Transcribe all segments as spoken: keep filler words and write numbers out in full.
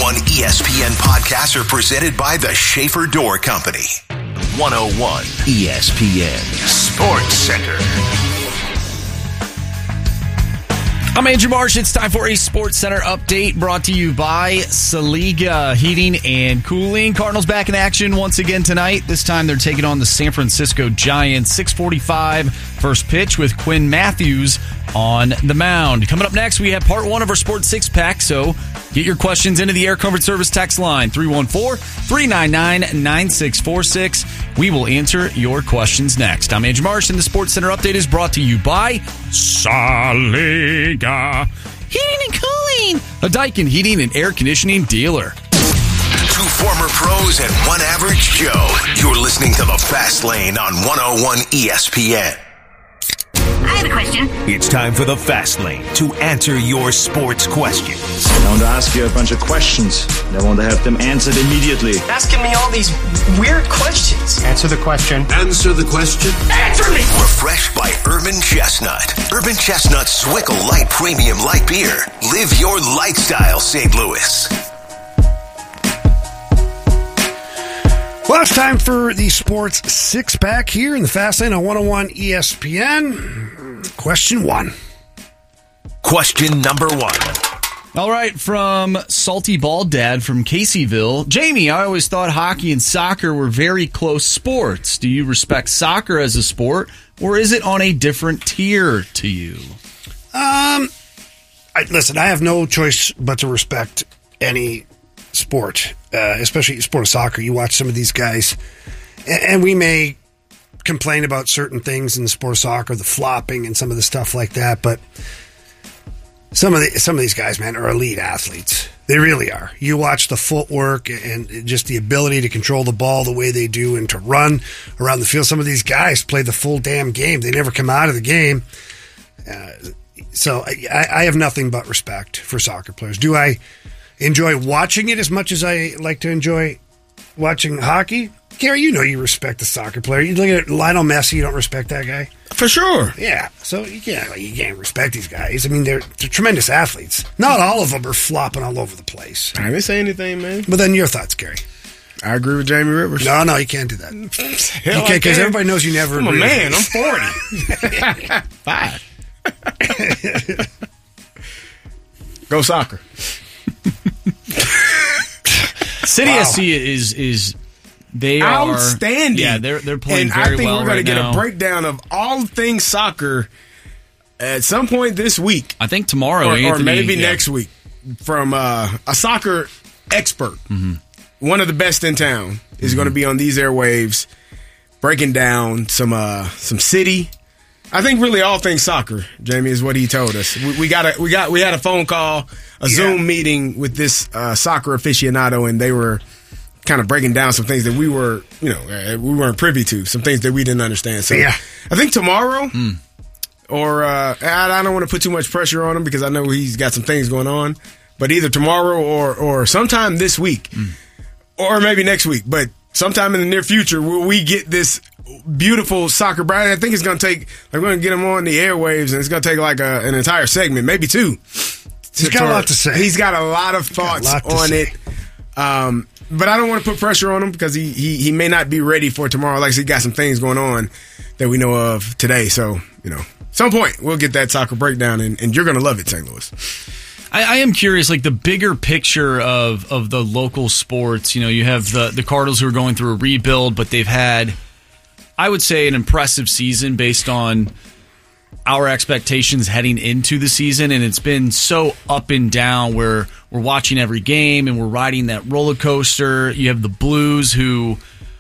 one E S P N podcasts are presented by the Schaefer Door Company. one oh one E S P N Sports Center. I'm Andrew Marsh. It's time for a Sports Center update brought to you by Saliga Heating and Cooling. Cardinals back in action once again tonight. This time they're taking on the San Francisco Giants. six forty-five first pitch with Quinn Matthews on the mound. Coming up next, we have part one of our Sports Six Pack. So get your questions into the Air Comfort Service text line three one four, three nine nine, nine six four six. We will answer your questions next. I'm Andrew Marsh, and the Sports Center update is brought to you by Saliga Heating and Cooling, a Daikin heating and air conditioning dealer. Two former pros and one average Joe. You're listening to The Fast Lane on one oh one E S P N. I have a question. It's time for The Fast Lane to answer your sports questions. I want to ask you a bunch of questions. I want to have them answered immediately. Asking me all these weird questions. Answer the question. Answer the question. Answer me! Refreshed by Urban Chestnut. Urban Chestnut Swickle Light Premium Light Beer. Live your lifestyle, Saint Louis. Well, it's time for the Sports Six-Pack here in the Fast Lane on one oh one E S P N. Question one. Question number one. All right, from Salty Bald Dad from Caseyville. Jamie, I always thought hockey and soccer were very close sports. Do you respect soccer as a sport, or is it on a different tier to you? Um, I, listen, I have no choice but to respect any sport, uh, especially sport of soccer. You watch some of these guys, and, and we may complain about certain things in the sport of soccer, the flopping and some of the stuff like that, but some of the, some of these guys, man, are elite athletes. They really are. You watch the footwork and just the ability to control the ball the way they do and to run around the field. Some of these guys play the full damn game. They never come out of the game. Uh, so I, I have nothing but respect for soccer players. Do I enjoy watching it as much as I like to enjoy watching hockey? Gary, you know you respect the soccer player. You look at Lionel Messi, you don't respect that guy? For sure. Yeah, so you can't, you can't respect these guys. I mean, they're, they're tremendous athletes. Not all of them are flopping all over the place. I didn't say anything, man. But then your thoughts, Gary. I agree with Jamie Rivers. No, no, you can't do that. Hell, okay, because everybody knows you never I'm agree. a man. I'm forty. Five. Go soccer. City Wow. S C is is they are outstanding. Yeah, they're they're playing and very I think well we're going right to get now. a breakdown of all things soccer at some point this week. I think tomorrow, or, Anthony, or maybe yeah. next week, from uh, a soccer expert, mm-hmm. one of the best in town, is mm-hmm. going to be on these airwaves, breaking down some uh, some city. I think really all things soccer, Jamie, is what he told us. We, we got a we got we had a phone call, a yeah. Zoom meeting with this uh, soccer aficionado, and they were kind of breaking down some things that we were, you know, uh, we weren't privy to, some things that we didn't understand. So yeah. I think tomorrow, mm. or uh, I, I don't want to put too much pressure on him because I know he's got some things going on, but either tomorrow or or sometime this week, mm. or maybe next week, but sometime in the near future, will we get this beautiful soccer brand? I think it's going to take, like, we're going to get him on the airwaves, and it's going to take like a, an entire segment, maybe two. He's got a lot to say. He's got a lot of thoughts lot on say. it. Um, but I don't want to put pressure on him because he, he, he may not be ready for tomorrow. Like I said, he got some things going on that we know of today. So, you know, some point we'll get that soccer breakdown, and, and you're going to love it, Saint Louis. I, I am curious, like the bigger picture of, of the local sports. You know, you have the, the Cardinals who are going through a rebuild, but they've had, I would say, an impressive season based on our expectations heading into the season, and it's been so up and down where we're watching every game and we're riding that roller coaster. You have the Blues who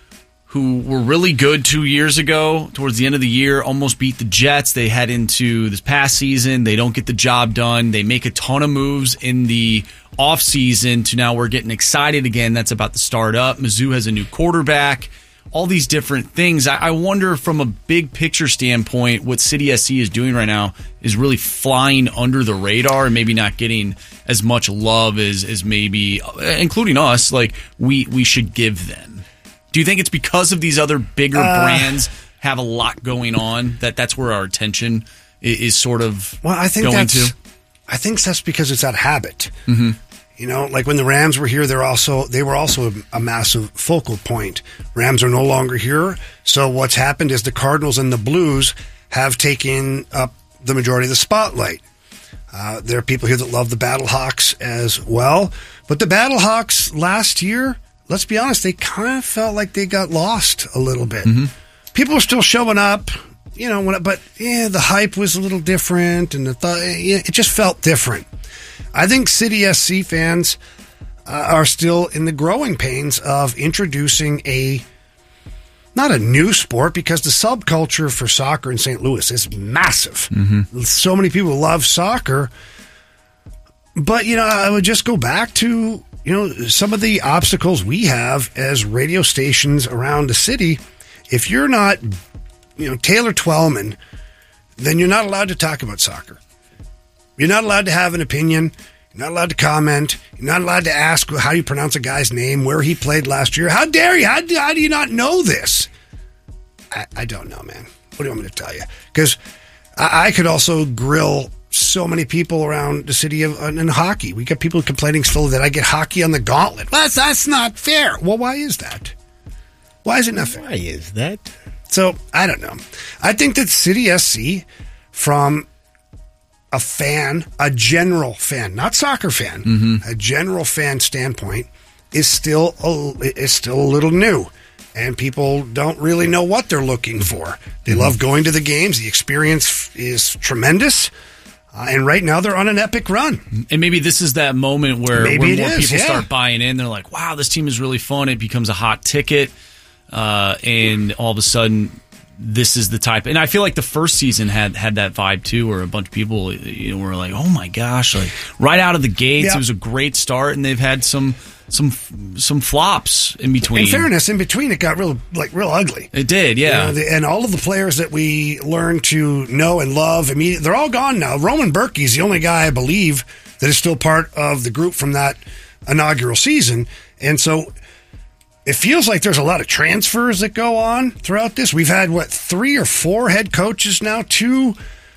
who were really good two years ago towards the end of the year, almost beat the Jets. They head into this past season. They don't get the job done. They make a ton of moves in the offseason to now we're getting excited again. That's about to start up. Mizzou has a new quarterback. All these different things. I wonder from a big picture standpoint, what City S C is doing right now is really flying under the radar and maybe not getting as much love as, as maybe, including us, like we, we should give them. Do you think it's because of these other bigger uh, brands have a lot going on that that's where our attention is, is sort of well, I think going that's, to? I think that's because it's that habit. Mm-hmm. You know, like when the Rams were here, they're also they were also a, a massive focal point. Rams are no longer here, so what's happened is the Cardinals and the Blues have taken up the majority of the spotlight. Uh, there are people here that love the Battlehawks as well, but the Battlehawks last year, let's be honest, they kind of felt like they got lost a little bit. Mm-hmm. People were still showing up, you know, when, but yeah, the hype was a little different, and the th- yeah, it just felt different. I think City S C fans uh, are still in the growing pains of introducing a, not a new sport, because the subculture for soccer in Saint Louis is massive. Mm-hmm. So many people love soccer. But, you know, I would just go back to, you know, some of the obstacles we have as radio stations around the city. If you're not, you know, Taylor Twellman, then you're not allowed to talk about soccer. You're not allowed to have an opinion. You're not allowed to comment. You're not allowed to ask how you pronounce a guy's name, where he played last year. How dare you? How do, how do you not know this? I, I don't know, man. What do you want me to tell you? Because I, I could also grill so many people around the city of uh, in hockey. We got people complaining still that I get hockey on the gauntlet. Well, that's, that's not fair. Well, why is that? Why is it not fair? Why is that? So, I don't know. I think that City S C, from a fan, a general fan, not soccer fan, mm-hmm. a general fan standpoint, is still a, is still a little new, and people don't really know what they're looking for. They mm-hmm. love going to the games. The experience is tremendous, uh, and right now they're on an epic run. And maybe this is that moment where, where more is, people yeah. start buying in. They're like, "Wow, this team is really fun." It becomes a hot ticket, uh, and all of a sudden, this is the type. And I feel like the first season had, had that vibe too, where a bunch of people, you know, were like, "Oh my gosh!" Like right out of the gates, yep. It was a great start, and they've had some some some flops in between. In fairness, in between, it got real like real ugly. It did, yeah. You know, the, and all of the players that we learned to know and love immediately, they're all gone now. Roman Berkey's the only guy I believe that is still part of the group from that inaugural season, and so. It feels like there's a lot of transfers that go on throughout this. We've had, what, three or four head coaches now, two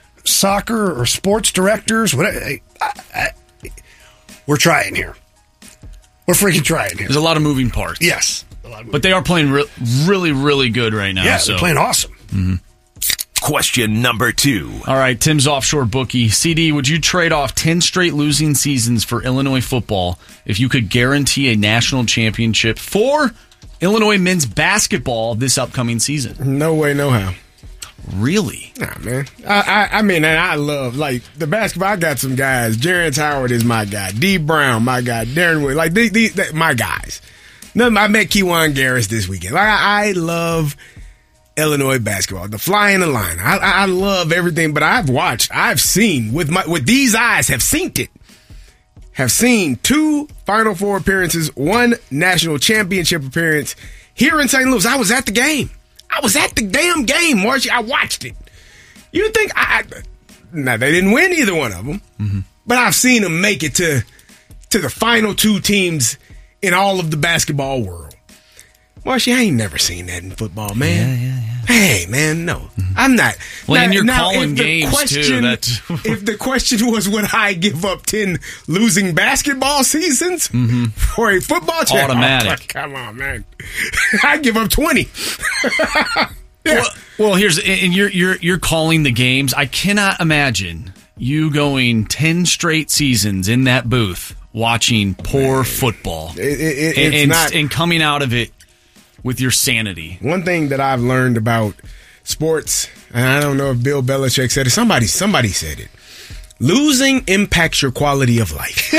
soccer or sports directors. What, I, I, I, we're trying here. We're freaking trying here. There's a lot of moving parts. Yes. But they are playing re- really, really good right now. Yeah, so. they're playing awesome. Mm-hmm. Question number two. All right, Tim's offshore bookie. C D, would you trade off ten straight losing seasons for Illinois football if you could guarantee a national championship for Illinois men's basketball this upcoming season? No way, no how. Really? Nah, man. I, I, I mean, and I love, like, the basketball. I got some guys. Jerrance Howard is my guy. D. Brown, my guy. Darren Wood. Like, these, these, my guys. None, I met Kejuan Garris this weekend. Like, I, I love Illinois basketball, the fly in the line. I, I love everything, but I've watched, I've seen with my with these eyes, have seen it, have seen two Final Four appearances, one national championship appearance here in Saint Louis. I was at the game. I was at the damn game, Marcy. I watched it. You think I? I now they didn't win either one of them, mm-hmm. but I've seen them make it to to the final two teams in all of the basketball world. Marshy, I ain't never seen that in football, man. Yeah, yeah, yeah. Hey, man, no. Mm-hmm. I'm not. Well, now, and you're now, calling games, question, too. That's... if the question was, would I give up ten losing basketball seasons mm-hmm. for a football team? Automatic. Oh, come on, man. I'd give up twenty. yeah. Well, well, here's, and you're, you're, you're calling the games. I cannot imagine you going ten straight seasons in that booth watching poor man. football it, it, it, and, it's and, not, and coming out of it with your sanity. One thing that I've learned about sports, and I don't know if Bill Belichick said it, somebody somebody said it. Losing impacts your quality of life.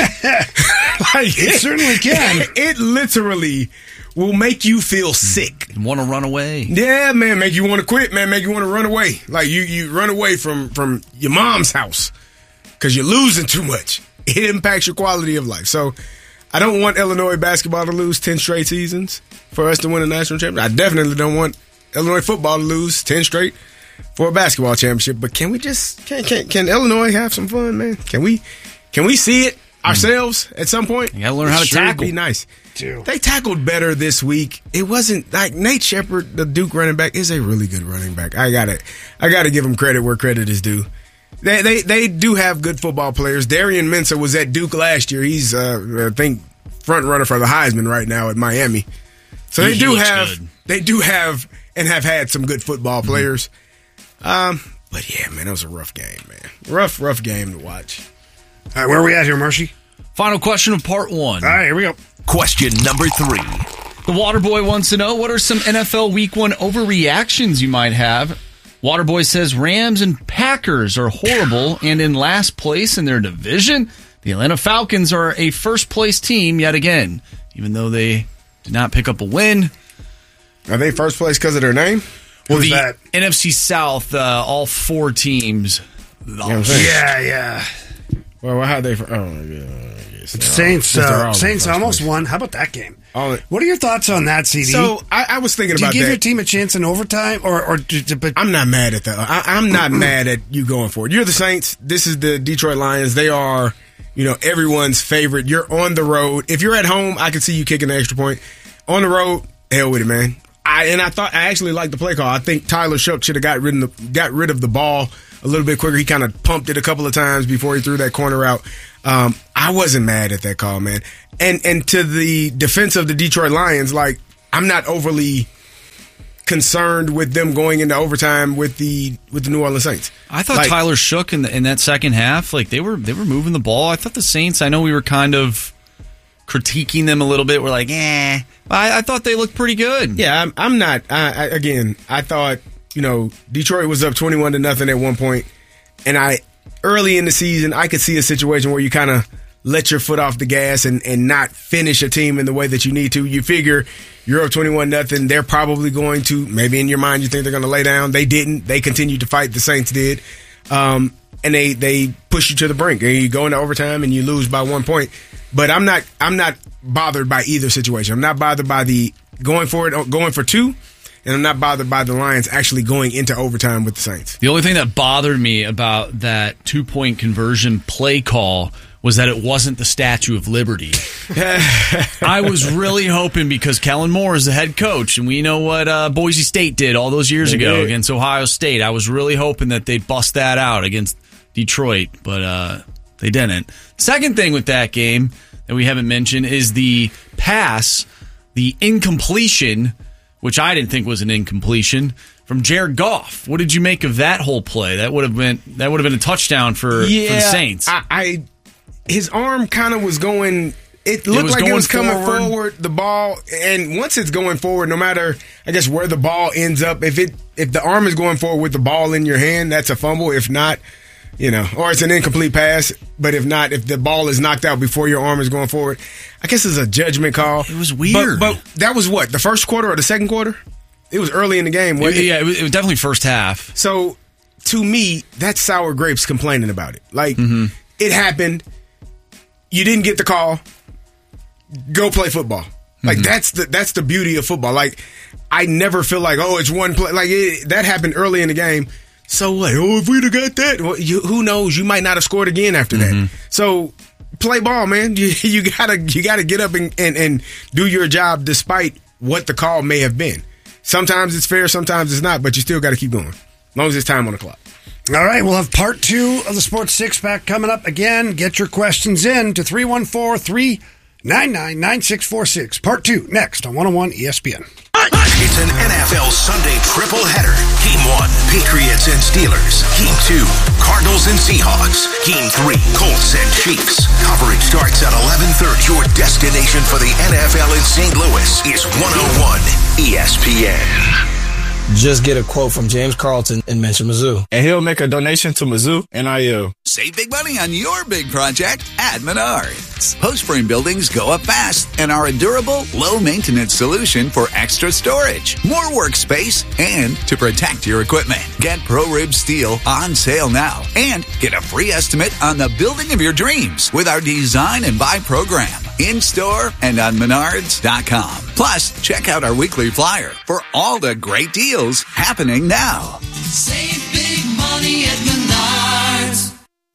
Like, it, it certainly can. It, it literally will make you feel sick. You want to run away. Yeah, man, make you want to quit, man, make you want to run away. Like you, you run away from, from your mom's house because you're losing too much. It impacts your quality of life. So I don't want Illinois basketball to lose ten straight seasons for us to win a national championship. I definitely don't want Illinois football to lose ten straight for a basketball championship. But can we just can can, can Illinois have some fun, man? Can we can we see it ourselves mm. at some point? You gotta learn how to tackle. Be nice. Too. They tackled better this week. It wasn't like Nate Shepard, the Duke running back, is a really good running back. I gotta I gotta give him credit where credit is due. They, they they do have good football players. Darian Mensah was at Duke last year. He's, uh, I think, front runner for the Heisman right now at Miami. So they He do looks have, good. they do have, and have had some good football players. Mm-hmm. Um, but yeah, man, it was a rough game, man. Rough, rough game to watch. All right, where are we at here, Marshy? Final question of part one. All right, here we go. Question number three. The Waterboy wants to know, what are some N F L Week One overreactions you might have? Waterboy says Rams and Packers are horrible and in last place in their division. The Atlanta Falcons are a first-place team yet again, even though they did not pick up a win. Are they first place because of their name? Well, Who's the that? N F C South, uh, all four teams. what I'm saying? Yeah, yeah. Well, how they? Oh my god! Saints, They're all uh, in Saints first almost place. won. How about that game? All- What are your thoughts on that, C D? So I, I was thinking do you about give that. your team a chance in overtime, or or do- but I'm not mad at that. I, I'm not mad at you going for it. You're the Saints. This is the Detroit Lions. They are, you know, everyone's favorite. You're on the road. If you're at home, I can see you kicking the extra point. On the road, hell with it, man. I and I thought I actually liked the play call. I think Tyler Shook should have got rid of the got rid of the ball a little bit quicker. He kind of pumped it a couple of times before he threw that corner out. Um, I wasn't mad at that call, man. And and to the defense of the Detroit Lions, like, I'm not overly concerned with them going into overtime with the with the New Orleans Saints. I thought Like, Tyler Shook in, the, in that second half, like they were they were moving the ball. I thought the Saints, I know we were kind of critiquing them a little bit. We're like, eh. I, I thought they looked pretty good. Yeah, I'm, I'm not. I, I, again, I thought, you know, Detroit was up twenty-one to nothing at one point, and I early in the season I could see a situation where you kind of let your foot off the gas and, and not finish a team in the way that you need to. You figure you're up twenty-one nothing. They're probably going to, maybe in your mind you think they're going to lay down. They didn't. They continued to fight. The Saints did, um, and they they push you to the brink. And you go into overtime and you lose by one point. But I'm not. I'm not bothered by either situation. I'm not bothered by the going for it, going for two, and I'm not bothered by the Lions actually going into overtime with the Saints. The only thing that bothered me about that two-point conversion play call was that it wasn't the Statue of Liberty. I was really hoping, because Kellen Moore is the head coach, and we know what uh, Boise State did all those years They ago did. against Ohio State. I was really hoping that they'd bust that out against Detroit, but uh, they didn't. Second thing with that game that we haven't mentioned is the pass, the incompletion, which I didn't think was an incompletion, from Jared Goff. What did you make of that whole play? That would have been that would have been a touchdown for, for the Saints. I, I his arm kind of was going. It looked was like it going was coming forward. forward. The ball, and once it's going forward, no matter I guess where the ball ends up, if it if the arm is going forward with the ball in your hand, that's a fumble. If not, you know, or it's an incomplete pass. But if not, if the ball is knocked out before your arm is going forward, I guess it's a judgment call. It was weird. But, but that was what, the first quarter or the second quarter? It was early in the game. wasn't it? yeah, it was, it was definitely first half. So, to me, that's sour grapes complaining about it. Like, Mm-hmm. it happened. You didn't get the call. Go play football. Like, Mm-hmm. that's the that's the beauty of football. Like, I never feel like, oh, it's one play. Like, it, that happened early in the game. So what? Oh, if we'd have got that, well, you, who knows? You might not have scored again after Mm-hmm. that. So, play ball, man. You, you gotta you gotta get up and, and, and do your job despite what the call may have been. Sometimes it's fair, sometimes it's not, but you still got to keep going. As long as it's time on the clock. All right, we'll have part two of the Sports Six Pack coming up. Again, get your questions in to three one four, three nine nine, nine six four six. Part two next on one oh one E S P N. It's an N F L Sunday triple header. Game one, Patriots and Steelers. Game two, Cardinals and Seahawks. Game three, Colts and Chiefs. Coverage starts at eleven thirty. Your destination for the N F L in Saint Louis is one oh one E S P N. Just get a quote from James Carlton and mention Mizzou. And he'll make a donation to Mizzou N I L. Save big money on your big project at Menards. Post-frame buildings go up fast and are a durable, low-maintenance solution for extra storage, more workspace, and to protect your equipment. Get ProRib Steel on sale now and get a free estimate on the building of your dreams with our Design and Buy program in-store and on menards dot com. Plus, check out our weekly flyer for all the great deals happening now. Save big money at Menards.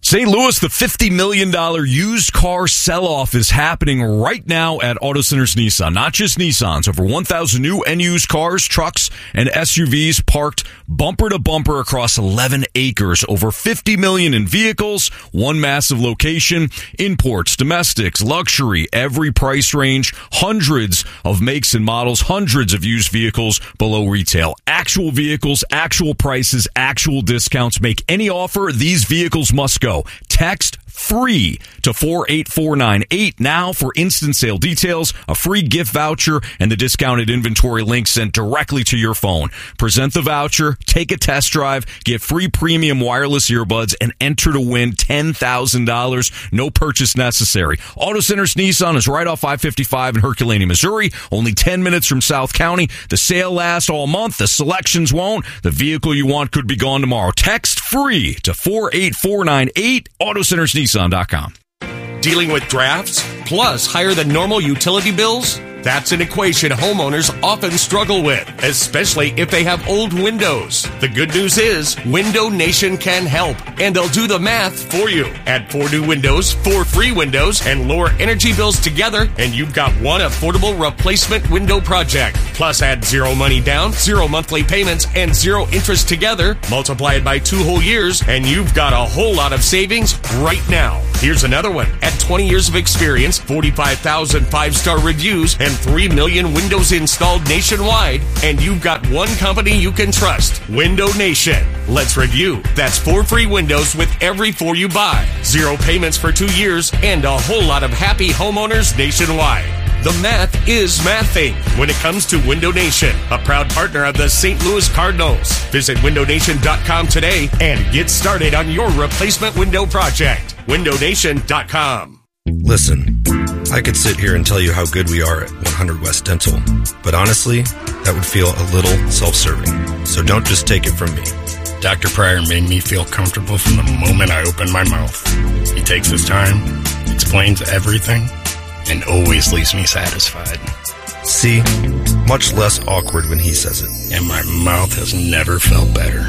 Saint Louis, the fifty million dollars used car sell-off is happening right now at Auto Centers Nissan. Not just Nissans. Over one thousand new and used cars, trucks, and S U Vs parked bumper to bumper across eleven acres. Over fifty million dollars in vehicles, one massive location, imports, domestics, luxury, every price range, hundreds of makes and models, hundreds of used vehicles below retail. Actual vehicles, actual prices, actual discounts. Make any offer. These vehicles must go. Text free to four eight four nine eight now for instant sale details, a free gift voucher, and the discounted inventory link sent directly to your phone. Present the voucher, take a test drive, get free premium wireless earbuds, and enter to win ten thousand dollars. No purchase necessary. Auto Centers Nissan is right off I fifty-five in Herculaneum, Missouri, only ten minutes from South County. The sale lasts all month. The selections won't. The vehicle you want could be gone tomorrow. Text free to four eight four nine eight, auto centers nissan dot com. Dealing with drafts plus higher than normal utility bills? That's an equation homeowners often struggle with, especially if they have old windows. The good news is Window Nation can help, and they'll do the math for you. Add four new windows, four free windows, and lower energy bills together, and you've got one affordable replacement window project. Plus add zero money down, zero monthly payments, and zero interest together. Multiply it by two whole years, and you've got a whole lot of savings right now. Here's another one. At twenty years of experience, forty-five thousand five-star reviews, and three million windows installed nationwide, and you've got one company you can trust, Window Nation. Let's review. That's four free windows with every four you buy, zero payments for two years, and a whole lot of happy homeowners nationwide. The math is mathing when it comes to Window Nation, a proud partner of the Saint Louis Cardinals. Visit window nation dot com today and get started on your replacement window project. window nation dot com. Listen, I could sit here and tell you how good we are at one hundred West Dental, but honestly, that would feel a little self-serving. So don't just take it from me. Doctor Pryor made me feel comfortable from the moment I opened my mouth. He takes his time, explains everything, and always leaves me satisfied. See? Much less awkward when he says it. And my mouth has never felt better.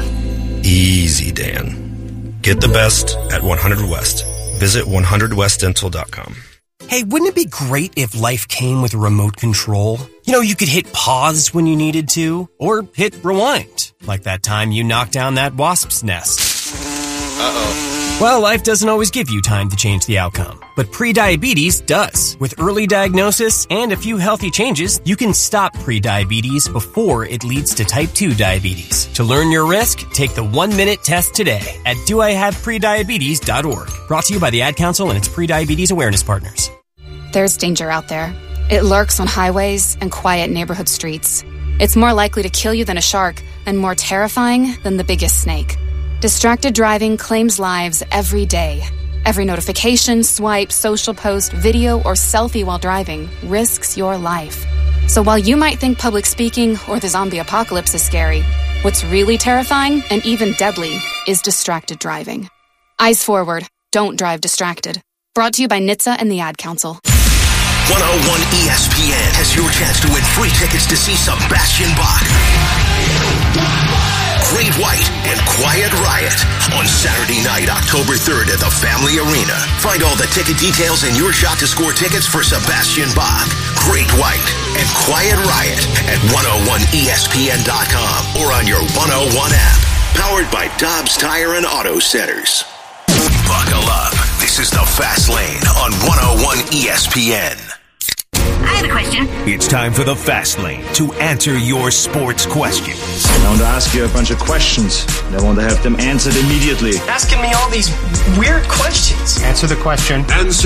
Easy, Dan. Get the best at one hundred West. Visit one hundred west dental dot com. Hey, wouldn't it be great if life came with a remote control? You know, you could hit pause when you needed to, or hit rewind, like that time you knocked down that wasp's nest. Uh-oh. Well, life doesn't always give you time to change the outcome, but prediabetes does. With early diagnosis and a few healthy changes, you can stop prediabetes before it leads to type two diabetes. To learn your risk, take the one-minute test today at do I have prediabetes dot org. Brought to you by the Ad Council and its prediabetes awareness partners. There's danger out there. It lurks on highways and quiet neighborhood streets. It's more likely to kill you than a shark and more terrifying than the biggest snake. Distracted driving claims lives every day. Every notification, swipe, social post, video, or selfie while driving risks your life. So while you might think public speaking or the zombie apocalypse is scary, what's really terrifying and even deadly is distracted driving. Eyes forward. Don't drive distracted. Brought to you by N H T S A and the Ad Council. one oh one E S P N has your chance to win free tickets to see Sebastian Bach, Great White, and Quiet Riot on Saturday night, October third at the Family Arena. Find all the ticket details and your shot to score tickets for Sebastian Bach, Great White, and Quiet Riot at one oh one E S P N dot com or on your one oh one app. Powered by Dobbs Tire and Auto Centers. Buckle up. This is the Fast Lane on one oh one E S P N. I have a question. It's time for the Fast Lane to answer your sports questions. I want to ask you a bunch of questions, and I want to have them answered immediately. Asking me all these weird questions. Answer the question. Answer